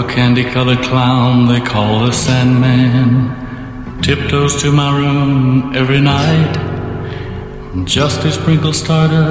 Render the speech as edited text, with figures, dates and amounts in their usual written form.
a candy-colored clown they call the Sandman tiptoes to my room every night just to sprinkle stardust